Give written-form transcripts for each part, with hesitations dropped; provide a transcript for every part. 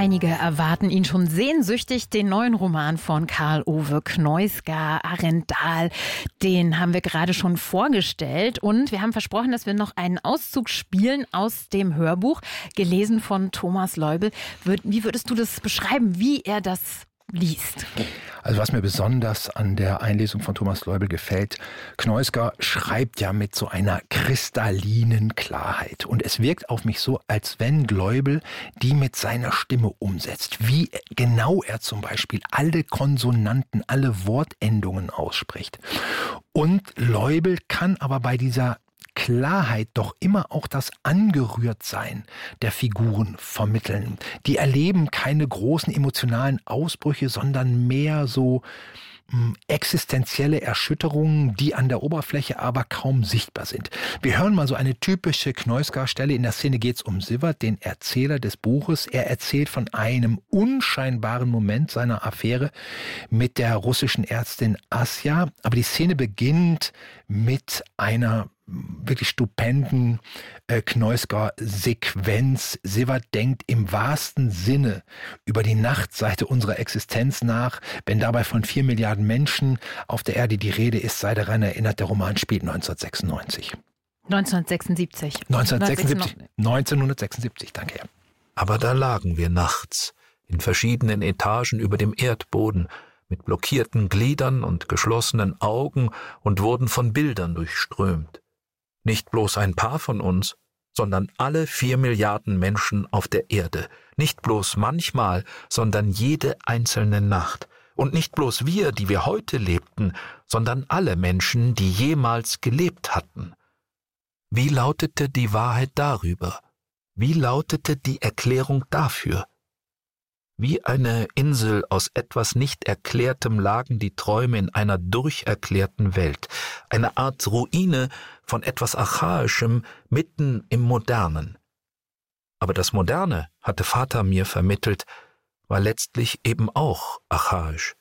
Einige erwarten ihn schon sehnsüchtig, den neuen Roman von Karl-Ove Kneusgar, Arendal. Den haben wir gerade schon vorgestellt und wir haben versprochen, dass wir noch einen Auszug spielen aus dem Hörbuch, gelesen von Thomas Leubel. Wie würdest du das beschreiben, wie er das liest? Also was mir besonders an der Einlesung von Thomas Leubel gefällt, Kneusgar schreibt ja mit so einer kristallinen Klarheit. Und es wirkt auf mich so, als wenn Leubel die mit seiner Stimme umsetzt. Wie genau er zum Beispiel alle Konsonanten, alle Wortendungen ausspricht. Und Leubel kann aber bei dieser Klarheit doch immer auch das Angerührtsein der Figuren vermitteln. Die erleben keine großen emotionalen Ausbrüche, sondern mehr so existenzielle Erschütterungen, die an der Oberfläche aber kaum sichtbar sind. Wir hören mal so eine typische Kneusgar-Stelle. In der Szene geht es um Siwert, den Erzähler des Buches. Er erzählt von einem unscheinbaren Moment seiner Affäre mit der russischen Ärztin Asja. Aber die Szene beginnt mit einer wirklich stupenden Kneusgar-Sequenz. Siwert denkt im wahrsten Sinne über die Nachtseite unserer Existenz nach. Wenn dabei von 4 Milliarden Menschen auf der Erde die Rede ist, sei daran erinnert, der Roman spielt 1996. 1976. 1976, danke. Ja. Aber da lagen wir nachts, in verschiedenen Etagen über dem Erdboden, mit blockierten Gliedern und geschlossenen Augen und wurden von Bildern durchströmt. Nicht bloß ein paar von uns, sondern alle 4 Milliarden Menschen auf der Erde. Nicht bloß manchmal, sondern jede einzelne Nacht. Und nicht bloß wir, die wir heute lebten, sondern alle Menschen, die jemals gelebt hatten. Wie lautete die Wahrheit darüber? Wie lautete die Erklärung dafür? Wie eine Insel aus etwas nicht Erklärtem lagen die Träume in einer durcherklärten Welt, eine Art Ruine von etwas Archaischem mitten im Modernen. Aber das Moderne, hatte Vater mir vermittelt, war letztlich eben auch archaisch.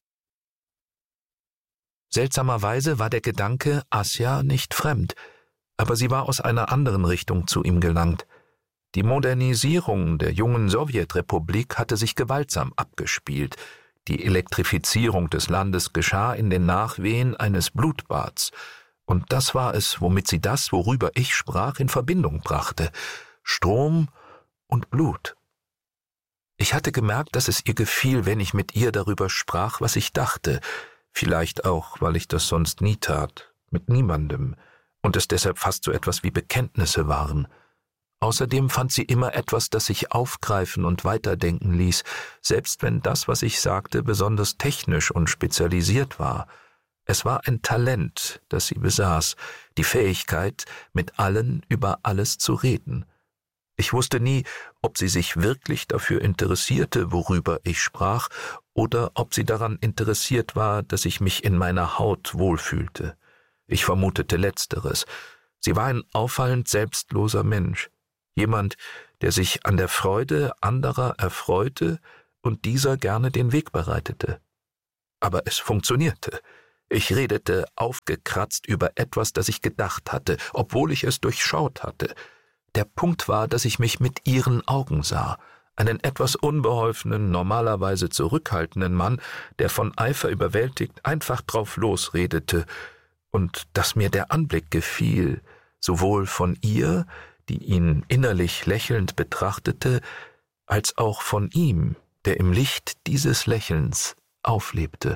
Seltsamerweise war der Gedanke Asja nicht fremd, aber sie war aus einer anderen Richtung zu ihm gelangt. Die Modernisierung der jungen Sowjetrepublik hatte sich gewaltsam abgespielt. Die Elektrifizierung des Landes geschah in den Nachwehen eines Blutbads. Und das war es, womit sie das, worüber ich sprach, in Verbindung brachte. Strom und Blut. Ich hatte gemerkt, dass es ihr gefiel, wenn ich mit ihr darüber sprach, was ich dachte. Vielleicht auch, weil ich das sonst nie tat, mit niemandem. Und es deshalb fast so etwas wie Bekenntnisse waren. Außerdem fand sie immer etwas, das sich aufgreifen und weiterdenken ließ, selbst wenn das, was ich sagte, besonders technisch und spezialisiert war. Es war ein Talent, das sie besaß, die Fähigkeit, mit allen über alles zu reden. Ich wusste nie, ob sie sich wirklich dafür interessierte, worüber ich sprach, oder ob sie daran interessiert war, dass ich mich in meiner Haut wohlfühlte. Ich vermutete Letzteres. Sie war ein auffallend selbstloser Mensch. Jemand, der sich an der Freude anderer erfreute und dieser gerne den Weg bereitete. Aber es funktionierte. Ich redete aufgekratzt über etwas, das ich gedacht hatte, obwohl ich es durchschaut hatte. Der Punkt war, dass ich mich mit ihren Augen sah, einen etwas unbeholfenen, normalerweise zurückhaltenden Mann, der von Eifer überwältigt einfach drauf losredete, und dass mir der Anblick gefiel, sowohl von ihr, die ihn innerlich lächelnd betrachtete, als auch von ihm, der im Licht dieses Lächelns auflebte.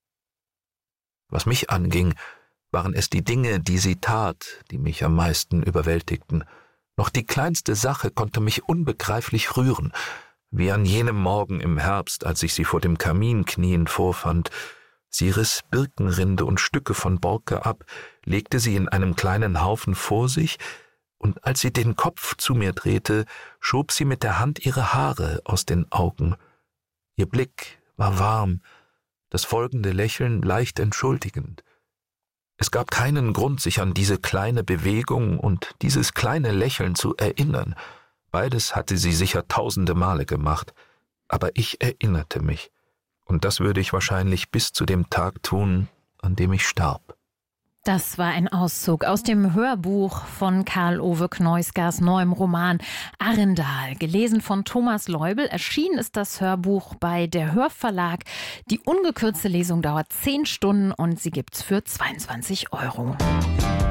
Was mich anging, waren es die Dinge, die sie tat, die mich am meisten überwältigten. Noch die kleinste Sache konnte mich unbegreiflich rühren, wie an jenem Morgen im Herbst, als ich sie vor dem Kamin kniend vorfand. Sie riss Birkenrinde und Stücke von Borke ab, legte sie in einem kleinen Haufen vor sich, und als sie den Kopf zu mir drehte, schob sie mit der Hand ihre Haare aus den Augen. Ihr Blick war warm, das folgende Lächeln leicht entschuldigend. Es gab keinen Grund, sich an diese kleine Bewegung und dieses kleine Lächeln zu erinnern. Beides hatte sie sicher tausende Male gemacht, aber ich erinnerte mich, und das würde ich wahrscheinlich bis zu dem Tag tun, an dem ich starb. Das war ein Auszug aus dem Hörbuch von Karl-Ove Kneusgers neuem Roman Arendal. Gelesen von Thomas Leubel. Erschienen ist das Hörbuch bei der Hörverlag. Die ungekürzte Lesung dauert 10 Stunden und sie gibt's für 22 €.